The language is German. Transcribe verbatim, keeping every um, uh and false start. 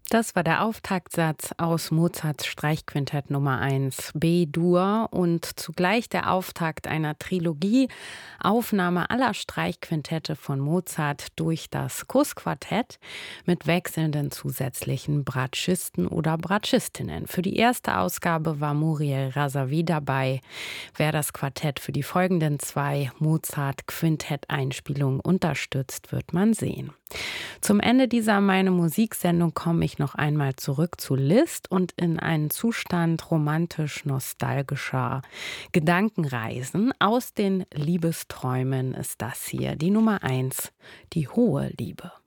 Das war der Auftaktsatz aus Mozarts Streichquintett Nummer eins B-Dur und zugleich der Auftakt einer Trilogie, Aufnahme aller Streichquintette von Mozart durch das Kussquartett mit wechselnden zusätzlichen Bratschisten oder Bratschistinnen. Für die erste Ausgabe war Muriel Razavi dabei. Wer das Quartett für die folgenden zwei Mozart-Quintett-Einspielungen unterstützt, wird man sehen. Zum Ende dieser Meine Musiksendung komme ich noch einmal zurück zu Liszt und in einen Zustand romantisch-nostalgischer Gedankenreisen. Aus den Liebesträumen ist das hier die Nummer eins, die hohe Liebe.